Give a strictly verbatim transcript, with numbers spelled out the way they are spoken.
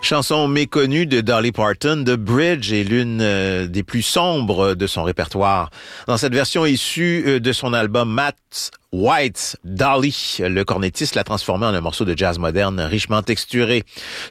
Chanson méconnue de Dolly Parton, The Bridge est l'une euh, des plus sombres de son répertoire. Dans cette version issue euh, de son album Matt White's Dolly, le cornettiste l'a transformé en un morceau de jazz moderne richement texturé.